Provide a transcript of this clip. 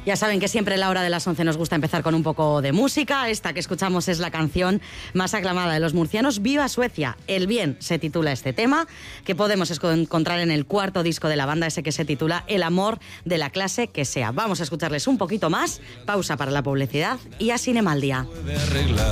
Ya saben que siempre a la hora de las 11 nos gusta empezar con un poco de música. Esta que escuchamos es la canción más aclamada de los murcianos, Viva Suecia. El bien se titula este tema, que podemos encontrar en el cuarto disco de la banda, ese que se titula El amor de la clase que sea. Vamos a escucharles un poquito más, pausa para la publicidad y a Cinema al Día.